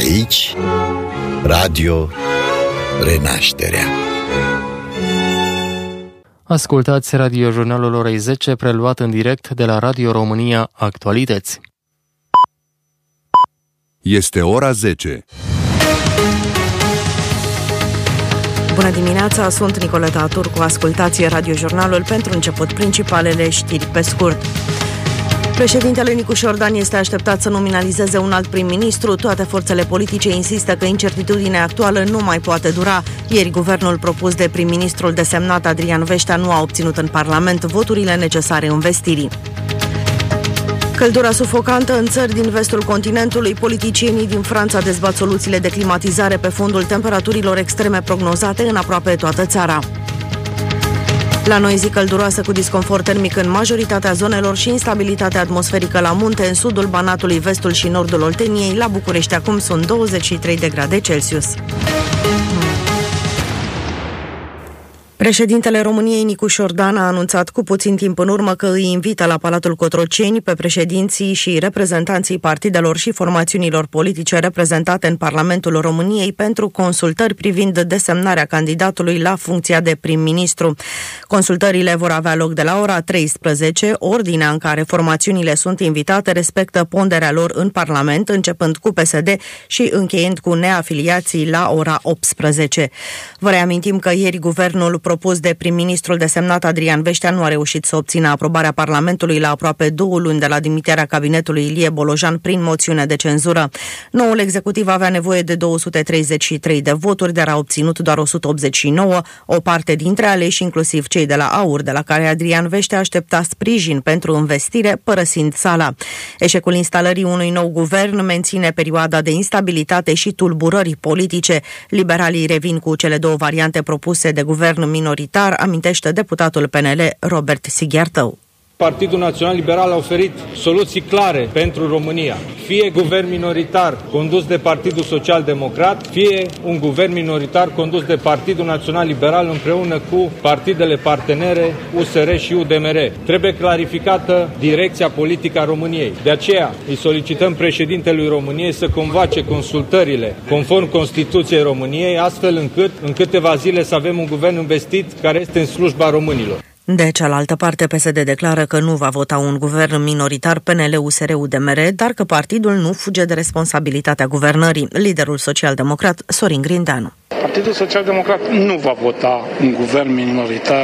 Aici, Radio Renașterea. Ascultați radiojurnalul orei 10, preluat în direct de la Radio România Actualități. Este ora 10. Bună dimineața, sunt Nicoleta Turcu, ascultați radiojurnalul pentru început principalele știri pe scurt. Președintele Nicu Șordan este așteptat să nominalizeze un alt prim-ministru. Toate forțele politice insistă că incertitudinea actuală nu mai poate dura. Ieri, guvernul propus de prim-ministrul desemnat Adrian Veștea nu a obținut în Parlament voturile necesare învestirii. Căldura sufocantă în țări din vestul continentului. Politicienii din Franța dezbat soluțiile de climatizare pe fondul temperaturilor extreme prognozate în aproape toată țara. La noi, zi călduroasă cu disconfort termic în majoritatea zonelor și instabilitate atmosferică la munte, în sudul Banatului, vestul și nordul Olteniei. La București acum sunt 23 de grade Celsius. Președintele României Nicu Șordan a anunțat cu puțin timp în urmă că îi invită la Palatul Cotroceni pe președinții și reprezentanții partidelor și formațiunilor politice reprezentate în Parlamentul României pentru consultări privind desemnarea candidatului la funcția de prim-ministru. Consultările vor avea loc de la ora 13, ordinea în care formațiunile sunt invitate respectă ponderea lor în Parlament, începând cu PSD și încheiind cu neafiliații la ora 18. Vă reamintim că ieri guvernul propus de prim-ministrul desemnat Adrian Veștea nu a reușit să obțină aprobarea Parlamentului la aproape 2 luni de la dimiterea cabinetului Ilie Bolojan prin moțiune de cenzură. Noul executiv avea nevoie de 233 de voturi, dar a obținut doar 189, o parte dintre aleși, inclusiv cei de la AUR, de la care Adrian Veștea aștepta sprijin pentru învestire, părăsind sala. Eșecul instalării unui nou guvern menține perioada de instabilitate și tulburări politice. Liberalii revin cu cele două variante propuse de guvern minoritar, amintește deputatul PNL Robert Sighiartău. Partidul Național Liberal a oferit soluții clare pentru România. Fie guvern minoritar condus de Partidul Social Democrat, fie un guvern minoritar condus de Partidul Național Liberal împreună cu partidele partenere USR și UDMR. Trebuie clarificată direcția politică a României. De aceea îi solicităm președintelui României să convoace consultările conform Constituției României, astfel încât în câteva zile să avem un guvern investit care este în slujba românilor. De cealaltă parte, PSD declară că nu va vota un guvern minoritar PNL-USR-UDMR, dar că partidul nu fuge de responsabilitatea guvernării. Liderul social-democrat Sorin Grindeanu. Partidul Social-Democrat nu va vota un guvern minoritar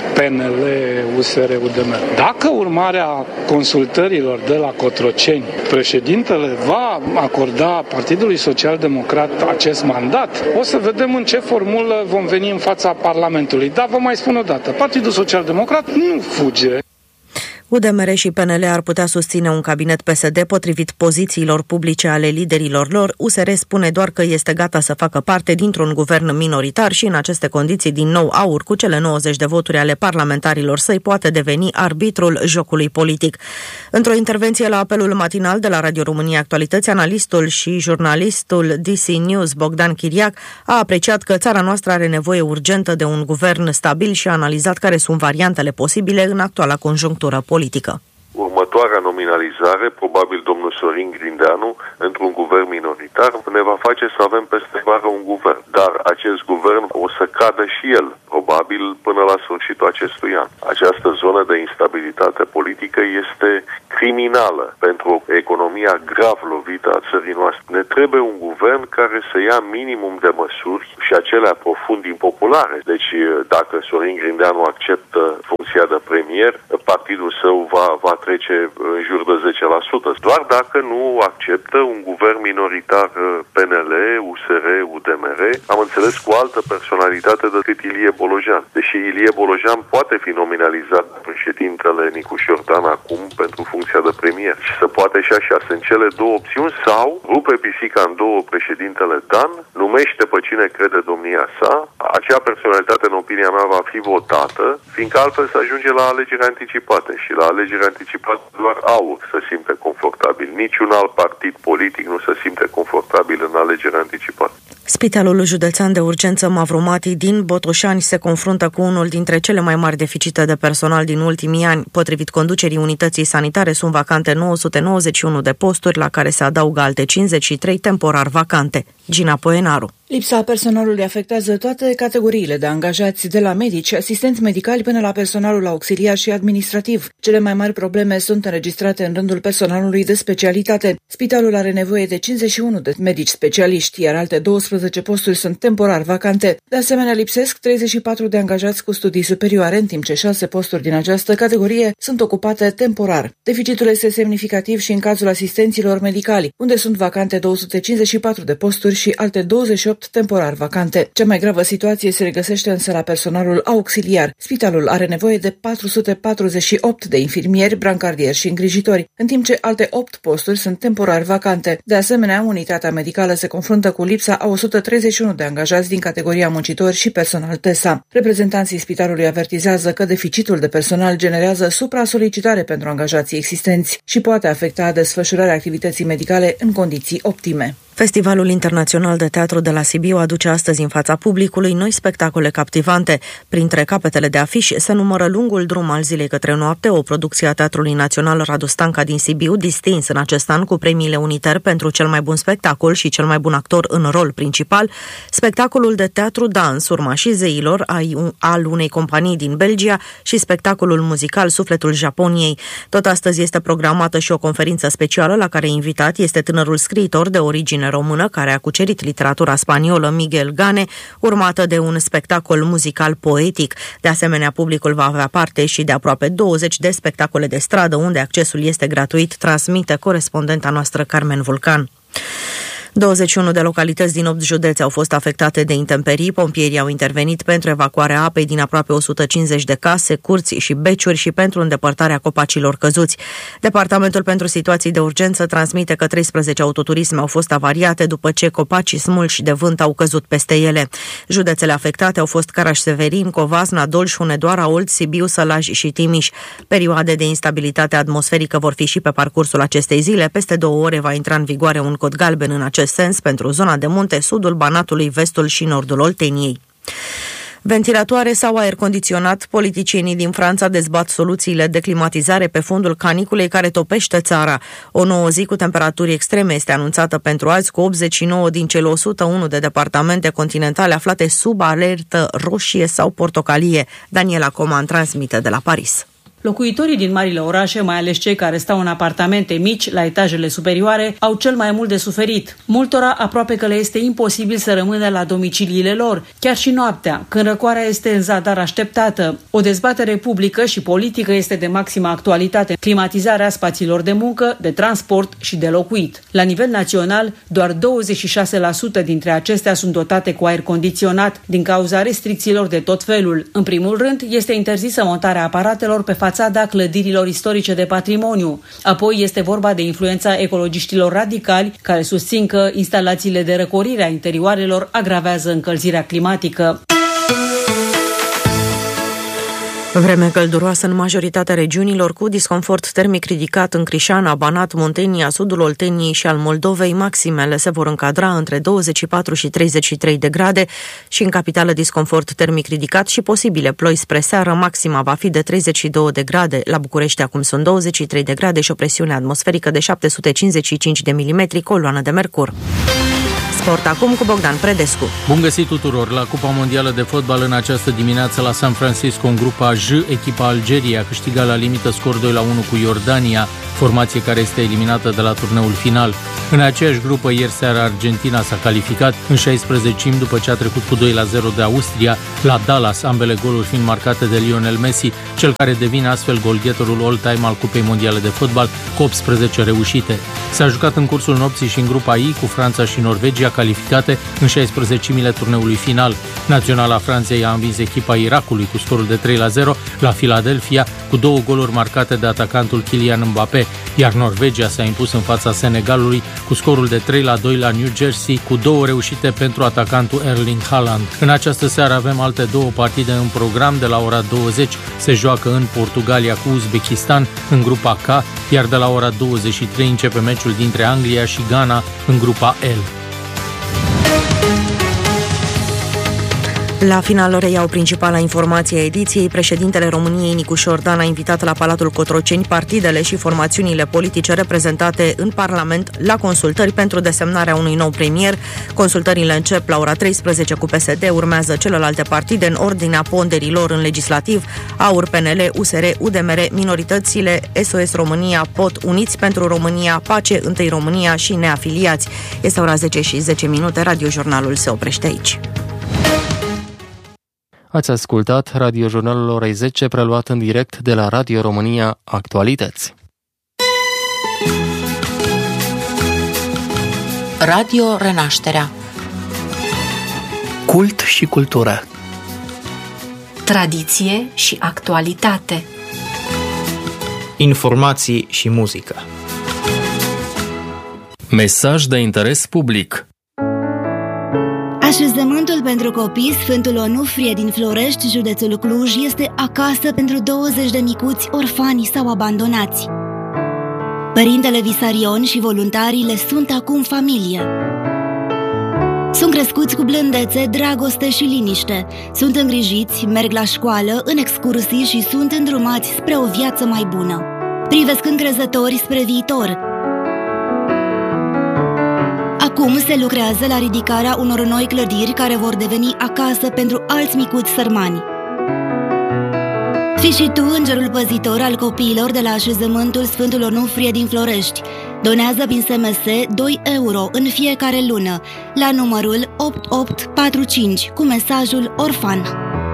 PNL-USR-UDMR. Dacă urmarea consultărilor de la Cotroceni, președintele va acorda Partidului Social-Democrat acest mandat, o să vedem în ce formulă vom veni în fața Parlamentului. Dar vă mai spun o dată, Partidul Social-Democrat nu fuge. UDMR și PNL ar putea susține un cabinet PSD potrivit pozițiilor publice ale liderilor lor. USR spune doar că este gata să facă parte dintr-un guvern minoritar și în aceste condiții din nou AUR cu cele 90 de voturi ale parlamentarilor săi poate deveni arbitrul jocului politic. Într-o intervenție la apelul matinal de la Radio România Actualități, analistul și jurnalistul DC News Bogdan Chiriac a apreciat că țara noastră are nevoie urgentă de un guvern stabil și a analizat care sunt variantele posibile în actuala conjunctură politică. Următoarea nominalizare, probabil domnul Sorin Grindeanu, într-un guvern minoritar, ne va face să avem peste vară un guvern. Dar acest guvern o să cadă și el, probabil până la sfârșitul acestui an. Această zonă de instabilitate politică este criminală pentru economia grav lovită a țării noastre. Ne trebuie un guvern care să ia minimum de măsuri și acelea profund impopulare. Deci dacă Sorin Grindeanu acceptă funcția de premier, partidul său va trece în jur de 10%. Doar dacă nu acceptă un guvern minoritar PNL, USR, UDMR, am înțeles cu altă personalitate decât Ilie Bolojan. Deși Ilie Bolojan poate fi nominalizat președintele Nicu Șordan acum pentru funcția de premier. Și se poate și așa. Sunt cele două opțiuni sau rupe pisica în două președintele Dan, numește pe cine crede domnia sa, acea personalitate în opinia mea va fi votată, fiindcă altfel se ajunge la alegeri anticipate și la alegeri anticipate doar AUR se simte confortabil. Niciun alt partid politic nu se simte confortabil în alegeri anticipate. Spitalul Județean de Urgență Mavromati din Botoșani se confruntă cu unul dintre cele mai mari deficite de personal din ultimii ani. Potrivit conducerii unității sanitare, sunt vacante 991 de posturi, la care se adaugă alte 53 temporar vacante. Gina Poenaru. Lipsa personalului afectează toate categoriile de angajați, de la medici, asistenți medicali până la personalul auxiliar și administrativ. Cele mai mari probleme sunt înregistrate în rândul personalului de specialitate. Spitalul are nevoie de 51 de medici specialiști, iar alte 12 posturi sunt temporar vacante. De asemenea, lipsesc 34 de angajați cu studii superioare, în timp ce 6 posturi din această categorie sunt ocupate temporar. Deficitul este semnificativ și în cazul asistenților medicali, unde sunt vacante 254 de posturi și alte 28 temporar vacante. Cea mai gravă situație se regăsește însă la personalul auxiliar. Spitalul are nevoie de 448 de infirmieri, brancardieri și îngrijitori, în timp ce alte 8 posturi sunt temporar vacante. De asemenea, unitatea medicală se confruntă cu lipsa a 131 de angajați din categoria muncitori și personal TESA. Reprezentanții spitalului avertizează că deficitul de personal generează supra-solicitare pentru angajații existenți și poate afecta desfășurarea activității medicale în condiții optime. Festivalul Internațional de Teatru de la Sibiu aduce astăzi în fața publicului noi spectacole captivante. Printre capetele de afiș se numără Lungul drum al zilei către noapte, o producție a Teatrului Național Radu Stanca din Sibiu, distins în acest an cu premiile Uniter pentru cel mai bun spectacol și cel mai bun actor în rol principal, spectacolul de teatru Dans, Urmașii zeilor, al unei companii din Belgia, și spectacolul muzical Sufletul Japoniei. Tot astăzi este programată și o conferință specială la care invitat este tânărul scriitor de origine română care a cucerit literatura spaniolă, Miguel Gane, urmată de un spectacol muzical poetic. De asemenea, publicul va avea parte și de aproape 20 de spectacole de stradă, unde accesul este gratuit, transmite corespondenta noastră Carmen Vulcan. 21 de localități din 8 județe au fost afectate de intemperii. Pompierii au intervenit pentru evacuarea apei din aproape 150 de case, curți și beciuri și pentru îndepărtarea copacilor căzuți. Departamentul pentru situații de urgență transmite că 13 autoturisme au fost avariate după ce copacii smulși de vânt au căzut peste ele. Județele afectate au fost Caraș-Severin, Covasna, Dolj, Hunedoara, Olt, Sibiu, Sălaj și Timiș. Perioade de instabilitate atmosferică vor fi și pe parcursul acestei zile. Peste 2 ore va intra în vigoare un cod galben în acest sens pentru zona de munte, sudul Banatului, vestul și nordul Olteniei. Ventilatoare sau aer condiționat, politicienii din Franța dezbat soluțiile de climatizare pe fondul caniculei care topește țara. O nouă zi cu temperaturi extreme este anunțată pentru azi, cu 89 din cele 101 de departamente continentale aflate sub alertă roșie sau portocalie. Daniela Coman transmite de la Paris. Locuitorii din marile orașe, mai ales cei care stau în apartamente mici, la etajele superioare, au cel mai mult de suferit. Multora aproape că le este imposibil să rămână la domiciliile lor, chiar și noaptea, când răcoarea este în zadar așteptată. O dezbatere publică și politică este de maximă actualitate. Climatizarea spațiilor de muncă, de transport și de locuit. La nivel național, doar 26% dintre acestea sunt dotate cu aer condiționat din cauza restricțiilor de tot felul. În primul rând, este interzisă montarea aparatelor pe fațada clădirilor istorice de patrimoniu. Apoi este vorba de influența ecologiștilor radicali care susțin că instalațiile de răcorire a interioarelor agravează încălzirea climatică. Vreme călduroasă în majoritatea regiunilor, cu disconfort termic ridicat în Crișana, Banat, Muntenia, sudul Olteniei și al Moldovei. Maximele se vor încadra între 24 și 33 de grade și în capitală disconfort termic ridicat și posibile ploi spre seară. Maxima va fi de 32 de grade. La București acum sunt 23 de grade și o presiune atmosferică de 755 de milimetri, coloană de mercur. Sport acum cu Bogdan Predescu. Bun găsit tuturor! La Cupa Mondială de Fotbal în această dimineață la San Francisco, în grupa J, echipa Algeriei a câștigat la limită scor 2-1 cu Iordania, formație care este eliminată de la turneul final. În aceeași grupă, ieri seara, Argentina s-a calificat în 16-mi după ce a trecut cu 2-0 de Austria la Dallas, ambele goluri fiind marcate de Lionel Messi, cel care devine astfel golgheterul all-time al Cupei Mondiale de Fotbal, cu 18 reușite. S-a jucat în cursul nopții și în grupa I, cu Franța și Norvegia calificate în 16-mile turneului final. Naționala Franței a învins echipa Irakului cu scorul de 3-0 la Philadelphia, cu 2 goluri marcate de atacantul Kylian Mbappé, iar Norvegia s-a impus în fața Senegalului cu scorul de 3-2 la New Jersey, cu 2 reușite pentru atacantul Erling Haaland. În această seară avem alte 2 partide în program. De la ora 20 se joacă în Portugalia cu Uzbekistan în grupa K, iar de la ora 23 începe meciul dintre Anglia și Ghana în grupa L. La final reiau principala informație a ediției. Președintele României, Nicu Șordan, a invitat la Palatul Cotroceni partidele și formațiunile politice reprezentate în Parlament la consultări pentru desemnarea unui nou premier. Consultările încep la ora 13 cu PSD, urmează celelalte partide în ordinea ponderilor în legislativ: AUR, PNL, USR, UDMR, minoritățile, SOS România, POT, Uniți pentru România, Pace, Întâi România și neafiliați. Este ora 10:10. Radiojurnalul se oprește aici. Ați ascultat radiojurnalul orei 10, preluat în direct de la Radio România Actualități. Radio Renașterea. Cult și cultură. Tradiție și actualitate. Informații și muzică. Mesaj de interes public. Așezământul pentru copii Sfântul Onufrie din Florești, județul Cluj, este acasă pentru 20 de micuți orfani sau abandonați. Părintele Visarion și voluntarii le sunt acum familie. Sunt crescuți cu blândețe, dragoste și liniște. Sunt îngrijiți, merg la școală, în excursii și sunt îndrumați spre o viață mai bună. Privesc încrezători spre viitor. Acum se lucrează la ridicarea unor noi clădiri care vor deveni acasă pentru alți micuți sărmani. Fii și tu îngerul păzitor al copiilor de la așezământul Sfântul Onufrie din Florești. Donează prin SMS 2 euro în fiecare lună la numărul 8845 cu mesajul orfan.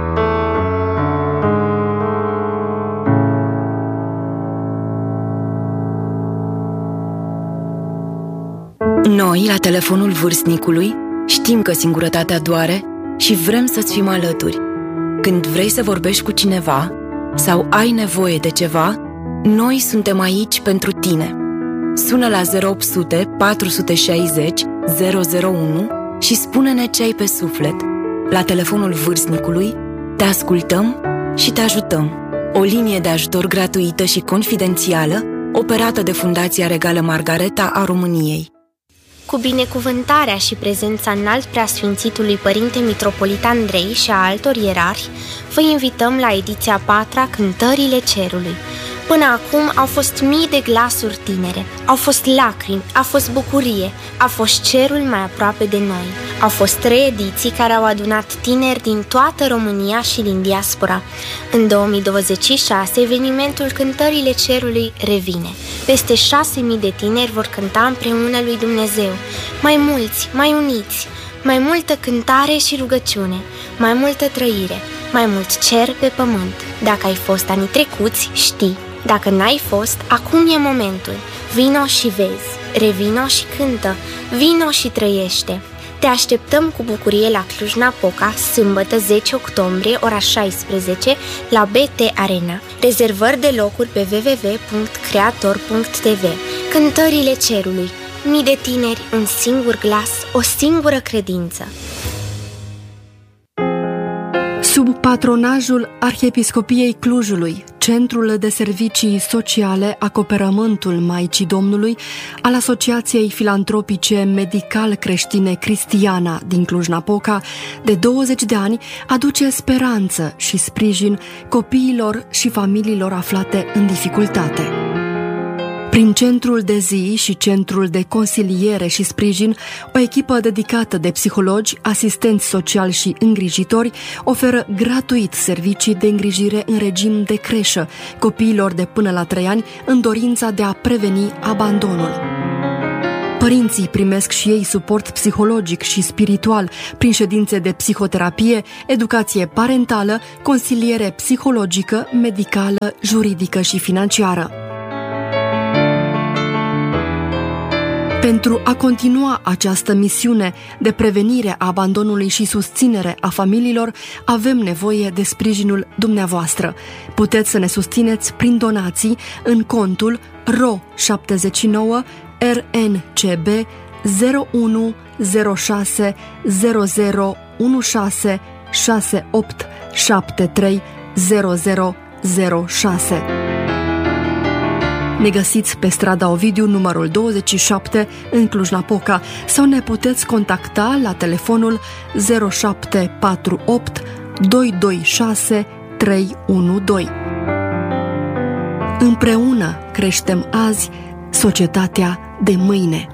Noi, la telefonul vârstnicului, știm că singurătatea doare și vrem să-ți fim alături. Când vrei să vorbești cu cineva sau ai nevoie de ceva, noi suntem aici pentru tine. Sună la 0800 460 001 și spune-ne ce ai pe suflet. La telefonul vârstnicului te ascultăm și te ajutăm. O linie de ajutor gratuită și confidențială, operată de Fundația Regală Margareta a României. Cu binecuvântarea și prezența înalt preasfințitului Părinte Mitropolit Andrei și a altor ierarhi, vă invităm la ediția 4-a Cântările Cerului. Până acum au fost mii de glasuri tinere, au fost lacrimi, a fost bucurie, a fost cerul mai aproape de noi. Au fost 3 ediții care au adunat tineri din toată România și din diaspora. În 2026, evenimentul Cântările Cerului revine. Peste 6.000 de tineri vor cânta împreună lui Dumnezeu. Mai mulți, mai uniți, mai multă cântare și rugăciune, mai multă trăire, mai mult cer pe pământ. Dacă ai fost anii trecuți, știi. Dacă n-ai fost, acum e momentul. Vino și vezi, revino și cântă, vino și trăiește. Te așteptăm cu bucurie la Cluj-Napoca, sâmbătă 10 octombrie, ora 16, la BT Arena. Rezervări de locuri pe www.creator.tv. Cântările Cerului. Mii de tineri, un singur glas, o singură credință. Sub patronajul Arhiepiscopiei Clujului, Centrul de Servicii Sociale Acoperământul Maicii Domnului al Asociației Filantropice Medical-Creștine Cristiana din Cluj-Napoca, de 20 de ani, aduce speranță și sprijin copiilor și familiilor aflate în dificultate. Prin centrul de zi și centrul de consiliere și sprijin, o echipă dedicată de psihologi, asistenți sociali și îngrijitori oferă gratuit servicii de îngrijire în regim de creșă copiilor de până la 3 ani în dorința de a preveni abandonul. Părinții primesc și ei suport psihologic și spiritual prin ședințe de psihoterapie, educație parentală, consiliere psihologică, medicală, juridică și financiară. Pentru a continua această misiune de prevenire a abandonului și susținere a familiilor, avem nevoie de sprijinul dumneavoastră. Puteți să ne susțineți prin donații în contul RO 79 RNCB 0106 0016 6873 0006. Ne găsiți pe strada Ovidiu, numărul 27, în Cluj-Napoca, sau ne puteți contacta la telefonul 0748 226 312. Împreună creștem azi societatea de mâine.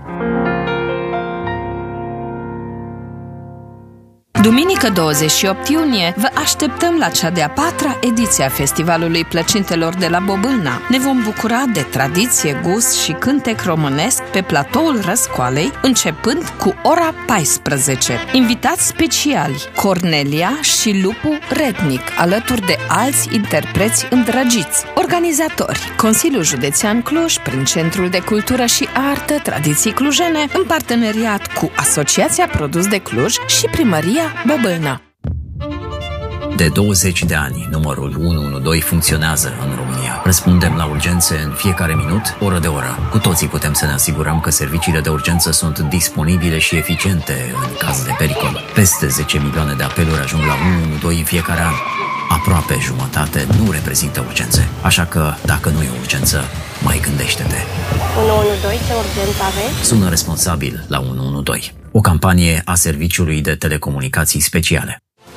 Duminică 28 iunie vă așteptăm la cea de-a 4-a ediție a Festivalului Plăcintelor de la Bobâlna. Ne vom bucura de tradiție, gust și cântec românesc pe platoul Răscoalei, începând cu ora 14. Invitați speciali Cornelia și Lupu Rednic, alături de alți interpreți îndrăgiți. Organizatori: Consiliul Județean Cluj, prin Centrul de Cultură și Artă Tradiții Clujene, în parteneriat cu Asociația Produs de Cluj și Primăria Bobâlna. De 20 de ani, numărul 112 funcționează în România. Răspundem la urgențe în fiecare minut, oră de oră. Cu toții putem să ne asigurăm că serviciile de urgență sunt disponibile și eficiente în caz de pericol. Peste 10 milioane de apeluri ajung la 112 în fiecare an. Aproape jumătate nu reprezintă urgențe. Așa că, dacă nu e urgență, mai gândește-te. 112, ce urgență aveți? Sună responsabil la 112. O campanie a Serviciului de Telecomunicații Speciale.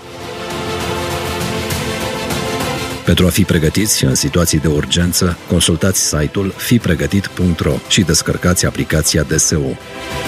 Pentru a fi pregătiți în situații de urgență, consultați site-ul fipregătit.ro și descărcați aplicația DSU.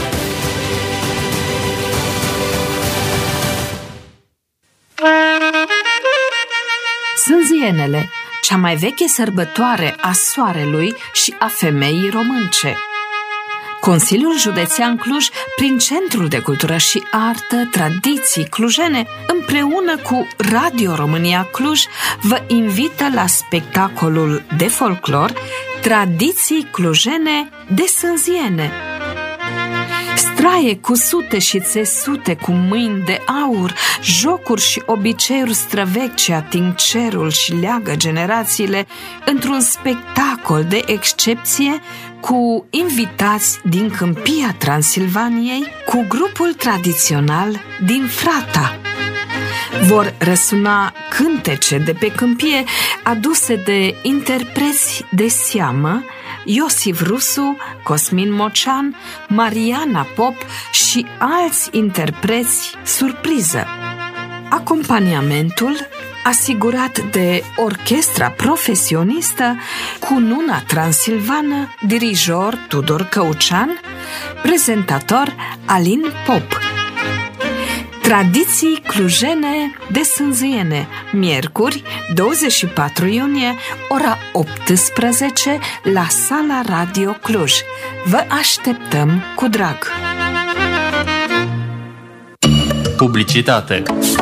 Sânzienele, cea mai veche sărbătoare a soarelui și a femeii românce. Consiliul Județean Cluj, prin Centrul de Cultură și Artă Tradiții Clujene, împreună cu Radio România Cluj, vă invită la spectacolul de folclor Tradiții Clujene de Sânziene. Straie cu sute și țesute cu mâini de aur, jocuri și obiceiuri străvechi ce ating cerul și leagă generațiile într-un spectacol de excepție cu invitați din Câmpia Transilvaniei, cu grupul tradițional din Frata. Vor răsuna cântece de pe câmpie aduse de interpreți de seamă, Iosif Rusu, Cosmin Mocean, Mariana Pop și alți interpreți surpriză. Acompaniamentul asigurat de orchestra profesionistă Cununa Transilvană, dirijor Tudor Căucean, prezentator Alin Pop. Tradiții clujene de Sânziene, miercuri, 24 iunie, ora 18, la Sala Radio Cluj. Vă așteptăm cu drag! Publicitate.